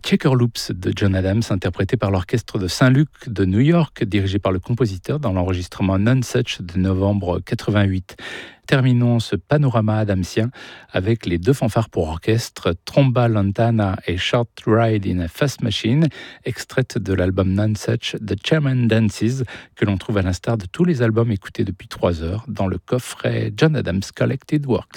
Checker Loops de John Adams, interprété par l'orchestre de Saint-Luc de New York, dirigé par le compositeur dans l'enregistrement Nonesuch de novembre 88. Terminons ce panorama adamsien avec les deux fanfares pour orchestre, Tromba Lantana et Short Ride in a Fast Machine, extraites de l'album Nonesuch The Chairman Dances, que l'on trouve à l'instar de tous les albums écoutés depuis 3 heures dans le coffret John Adams Collected Works.